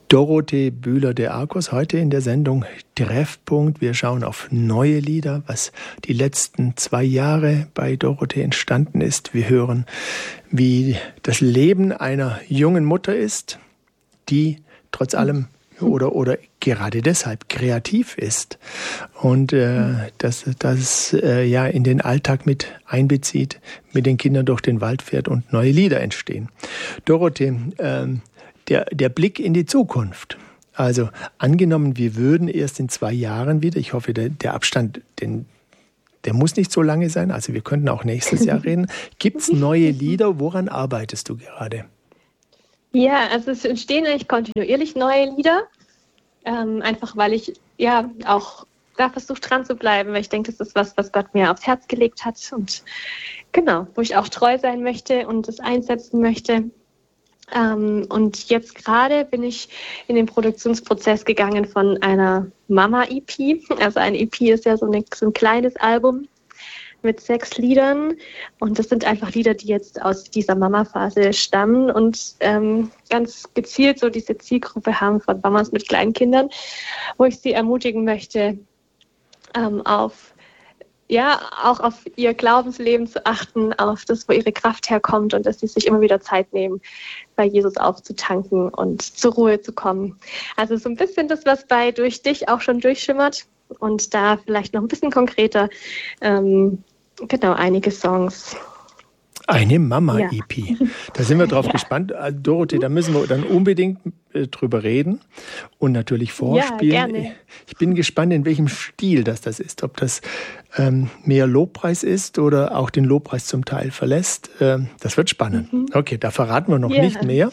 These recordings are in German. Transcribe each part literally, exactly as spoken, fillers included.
Dorothee Bühler de Arcos heute in der Sendung Treffpunkt. Wir schauen auf neue Lieder, was die letzten zwei Jahre bei Dorothee entstanden ist. Wir hören, wie das Leben einer jungen Mutter ist, die trotz allem oder oder gerade deshalb kreativ ist und äh, das das äh, ja in den Alltag mit einbezieht, mit den Kindern durch den Wald fährt und neue Lieder entstehen. Dorothee, äh, Der, der Blick in die Zukunft. Also angenommen, wir würden erst in zwei Jahren wieder, ich hoffe, der, der Abstand, den, der muss nicht so lange sein, also wir könnten auch nächstes Jahr reden. Gibt es neue Lieder? Woran arbeitest du gerade? Ja, also es entstehen eigentlich kontinuierlich neue Lieder, ähm, einfach weil ich ja auch da versuche dran zu bleiben, weil ich denke, das ist was, was Gott mir aufs Herz gelegt hat und genau, wo ich auch treu sein möchte und es einsetzen möchte. Ähm, und jetzt gerade bin ich in den Produktionsprozess gegangen von einer Mama-E P. Also ein E P ist ja so, eine, so ein kleines Album mit sechs Liedern. Und das sind einfach Lieder, die jetzt aus dieser Mama-Phase stammen und ähm, ganz gezielt so diese Zielgruppe haben von Mamas mit kleinen Kindern, wo ich sie ermutigen möchte, ähm, auf ja, auch auf ihr Glaubensleben zu achten, auf das, wo ihre Kraft herkommt und dass sie sich immer wieder Zeit nehmen, bei Jesus aufzutanken und zur Ruhe zu kommen. Also so ein bisschen das, was bei Durch dich auch schon durchschimmert und da vielleicht noch ein bisschen konkreter, ähm, genau, einige Songs. Eine Mama-E P. Ja. Da sind wir drauf ja. gespannt. Dorothee, da müssen wir dann unbedingt äh, drüber reden und natürlich vorspielen. Ja, gerne. Ich bin gespannt, in welchem Stil das das ist. Ob das ähm, mehr Lobpreis ist oder auch den Lobpreis zum Teil verlässt. Ähm, das wird spannend. Mhm. Okay, da verraten wir noch yeah. nicht mehr.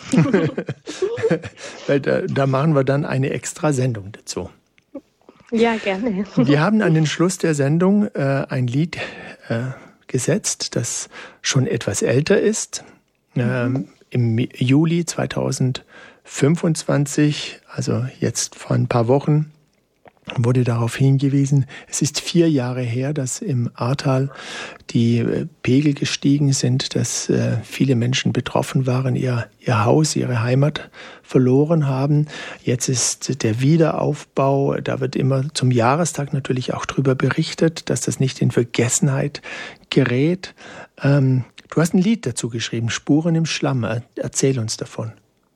Weil da, da machen wir dann eine extra Sendung dazu. Ja, gerne. Wir haben an den Schluss der Sendung äh, ein Lied äh, gesetzt, das schon etwas älter ist. Mhm. Ähm, im Juli zweitausendfünfundzwanzig, also jetzt vor ein paar Wochen, wurde darauf hingewiesen, es ist vier Jahre her, dass im Ahrtal die Pegel gestiegen sind, dass äh, viele Menschen betroffen waren, ihr, ihr Haus, ihre Heimat verloren haben. Jetzt ist der Wiederaufbau, da wird immer zum Jahrestag natürlich auch darüber berichtet, dass das nicht in Vergessenheit gerät. Ähm, du hast ein Lied dazu geschrieben, Spuren im Schlamm. Erzähl uns davon.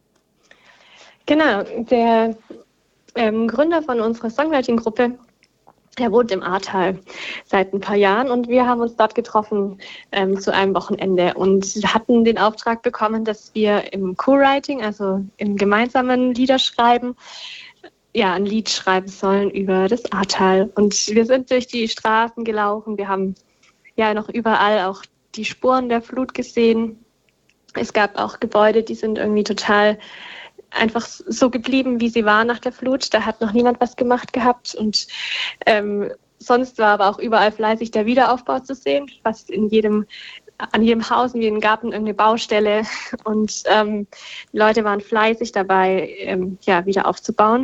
Genau, der Ähm, Gründer von unserer Songwriting-Gruppe, der wohnt im Ahrtal seit ein paar Jahren und wir haben uns dort getroffen ähm, zu einem Wochenende und hatten den Auftrag bekommen, dass wir im Co-Writing, also im gemeinsamen Liederschreiben, ja, ein Lied schreiben sollen über das Ahrtal. Und wir sind durch die Straßen gelaufen, wir haben ja noch überall auch die Spuren der Flut gesehen. Es gab auch Gebäude, die sind irgendwie total einfach so geblieben, wie sie waren nach der Flut. Da hat noch niemand was gemacht gehabt und ähm, sonst war aber auch überall fleißig der Wiederaufbau zu sehen, fast in jedem, an jedem Haus, in jedem Garten irgendeine Baustelle und ähm, die Leute waren fleißig dabei, ähm, ja, wieder aufzubauen.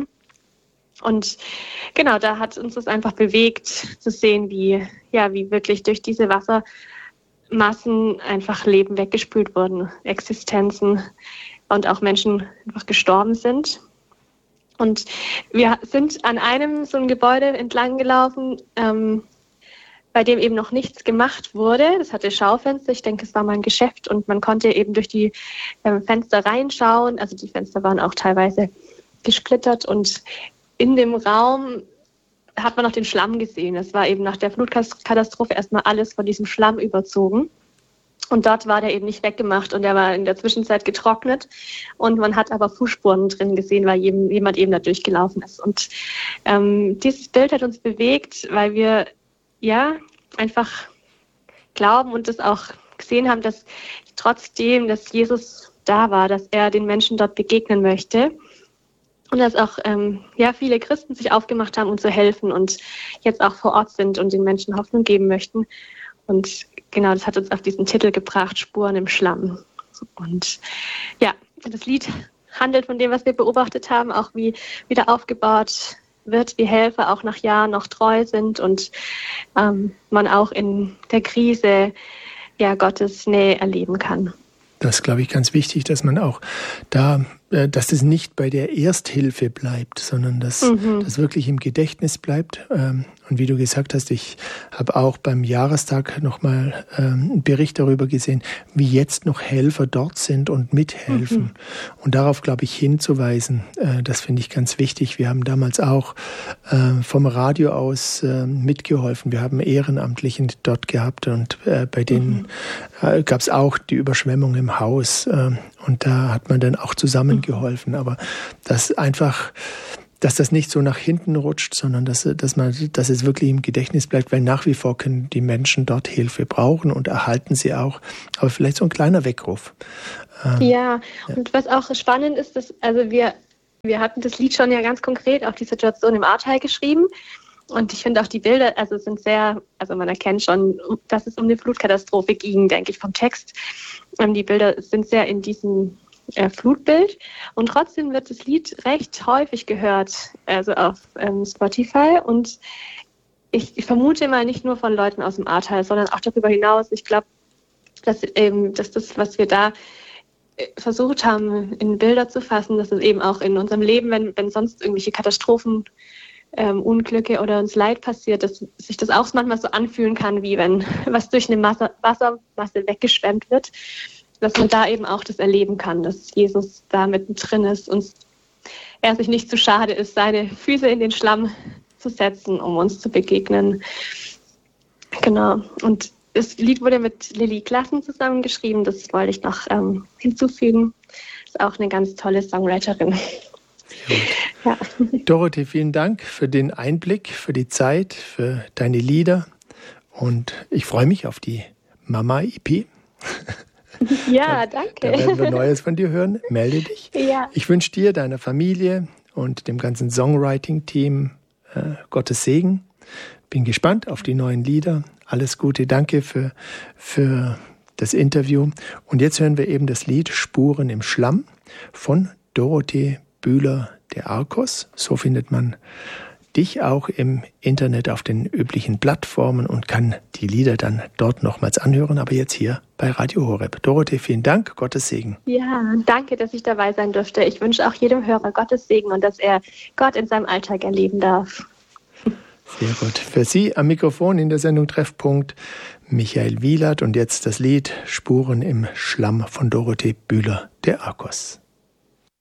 Und genau, da hat uns das einfach bewegt, zu sehen, wie, ja, wie wirklich durch diese Wassermassen einfach Leben weggespült wurden, Existenzen, und auch Menschen einfach gestorben sind. Und wir sind an einem so ein Gebäude entlang gelaufen, ähm, bei dem eben noch nichts gemacht wurde. Das hatte Schaufenster, ich denke, es war mal ein Geschäft und man konnte eben durch die ähm, Fenster reinschauen. Also die Fenster waren auch teilweise gesplittert und in dem Raum hat man noch den Schlamm gesehen. Das war eben nach der Flutkatastrophe erstmal alles von diesem Schlamm überzogen. Und dort war der eben nicht weggemacht und der war in der Zwischenzeit getrocknet. Und man hat aber Fußspuren drin gesehen, weil jemand eben da durchgelaufen ist. Und ähm, dieses Bild hat uns bewegt, weil wir ja einfach glauben und das auch gesehen haben, dass trotzdem, dass Jesus da war, dass er den Menschen dort begegnen möchte. Und dass auch ähm, ja, viele Christen sich aufgemacht haben, um zu helfen und jetzt auch vor Ort sind und den Menschen Hoffnung geben möchten. Und genau, das hat uns auf diesen Titel gebracht, Spuren im Schlamm. Und ja, das Lied handelt von dem, was wir beobachtet haben, auch wie wieder aufgebaut wird, wie Helfer auch nach Jahren noch treu sind und ähm, man auch in der Krise ja Gottes Nähe erleben kann. Das ist, glaube ich, ganz wichtig, dass man auch da dass es nicht bei der Ersthilfe bleibt, sondern dass Mhm. das wirklich im Gedächtnis bleibt. Und wie du gesagt hast, ich habe auch beim Jahrestag nochmal einen Bericht darüber gesehen, wie jetzt noch Helfer dort sind und mithelfen. Mhm. Und darauf, glaube ich, hinzuweisen, das finde ich ganz wichtig. Wir haben damals auch vom Radio aus mitgeholfen. Wir haben Ehrenamtlichen dort gehabt und bei denen mhm. gab es auch die Überschwemmung im Haus. Und da hat man dann auch zusammen geholfen, aber das einfach, dass das nicht so nach hinten rutscht, sondern dass, dass, man, dass es wirklich im Gedächtnis bleibt, weil nach wie vor können die Menschen dort Hilfe brauchen und erhalten sie auch, aber vielleicht so ein kleiner Weckruf. Ähm, ja, ja, und was auch spannend ist, dass, also wir, wir hatten das Lied schon ja ganz konkret auf die Situation im Ahrtal geschrieben und ich finde auch die Bilder, also sind sehr, also man erkennt schon, dass es um eine Flutkatastrophe ging, denke ich, vom Text. Ähm, die Bilder sind sehr in diesem Äh, Flutbild und trotzdem wird das Lied recht häufig gehört, also auf ähm, Spotify und ich, ich vermute mal nicht nur von Leuten aus dem Ahrtal, sondern auch darüber hinaus. Ich glaube, dass, ähm, dass das, was wir da äh, versucht haben, in Bilder zu fassen, dass es eben auch in unserem Leben, wenn, wenn sonst irgendwelche Katastrophen, ähm, Unglücke oder uns Leid passiert, dass sich das auch manchmal so anfühlen kann, wie wenn was durch eine Masse, Wassermasse weggeschwemmt wird. Dass man da eben auch das erleben kann, dass Jesus da mittendrin ist und er sich nicht zu schade ist, seine Füße in den Schlamm zu setzen, um uns zu begegnen. Genau. Und das Lied wurde mit Lilly Klassen zusammengeschrieben, das wollte ich noch ähm, hinzufügen. Ist auch eine ganz tolle Songwriterin. Ja. Dorothee, vielen Dank für den Einblick, für die Zeit, für deine Lieder und ich freue mich auf die Mama-E P. Ja, danke. Da werden wir Neues von dir hören. Melde dich. Ja. Ich wünsche dir, deiner Familie und dem ganzen Songwriting-Team äh, Gottes Segen. Bin gespannt auf die neuen Lieder. Alles Gute. Danke für, für das Interview. Und jetzt hören wir eben das Lied Spuren im Schlamm von Dorothee Bühler der Arkos. So findet man dich auch im Internet auf den üblichen Plattformen und kann die Lieder dann dort nochmals anhören, aber jetzt hier bei Radio Horeb. Dorothee, vielen Dank, Gottes Segen. Ja, danke, dass ich dabei sein durfte. Ich wünsche auch jedem Hörer Gottes Segen und dass er Gott in seinem Alltag erleben darf. Sehr gut. Für Sie am Mikrofon in der Sendung Treffpunkt Michael Wielert und jetzt das Lied Spuren im Schlamm von Dorothee Bühler der Arkos.